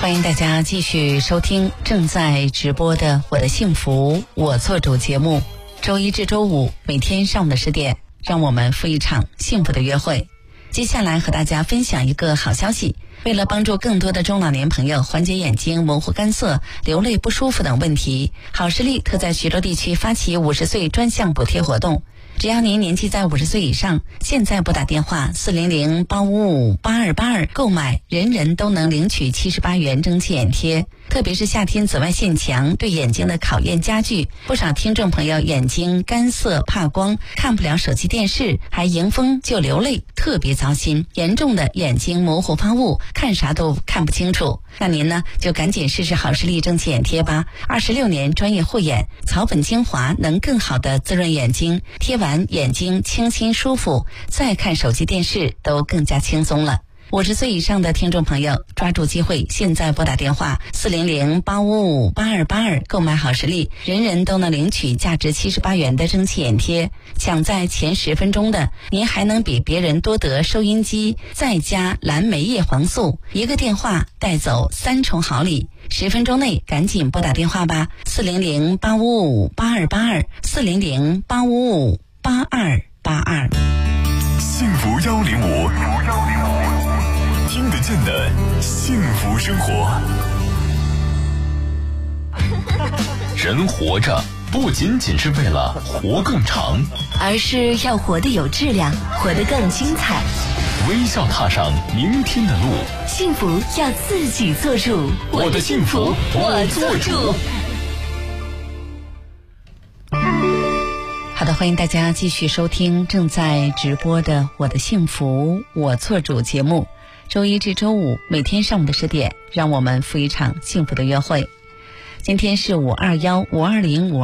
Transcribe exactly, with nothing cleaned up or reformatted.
欢迎大家继续收听正在直播的我的幸福我做主节目，周一至周五每天上午的十点，让我们赴一场幸福的约会。接下来和大家分享一个好消息，为了帮助更多的中老年朋友缓解眼睛模糊干涩、流泪不舒服等问题，好视力特在徐州地区发起五十岁专项补贴活动。只要您年纪在五十岁以上，现在拨打电话四零零八五五八二八二购买，人人都能领取七十八元蒸汽眼贴。特别是夏天紫外线强，对眼睛的考验加剧，不少听众朋友眼睛干涩怕光，看不了手机电视，还迎风就流泪，特别糟心，严重的眼睛模糊发雾，看啥都看不清楚。那您呢，就赶紧试试好视力蒸汽眼贴吧。二十六年专业护眼，草本精华能更好的滋润眼睛，贴完眼睛清新舒服，再看手机电视都更加轻松了。五十岁以上的听众朋友，抓住机会，现在拨打电话四零零八五五八二八二购买好视力，人人都能领取价值七十八元的蒸汽眼贴。抢在前十分钟的，您还能比别人多得收音机，再加蓝莓叶黄素，一个电话带走三重好礼。十分钟内赶紧拨打电话吧，四零零八五五八二八二，四零零八五五八二八二。 幸福幺零五，听得见的幸福生活。人活着不仅仅是为了活更长， 而是要活得有质量，活得更精彩。 微笑踏上明天的路， 幸福要自己做主。 我的幸福我做主。 好的，欢迎大家继续收听正在直播的我的幸福我做主节目，周一至周五每天上午的十点，让我们赴一场幸福的约会。今天是五二幺五二零五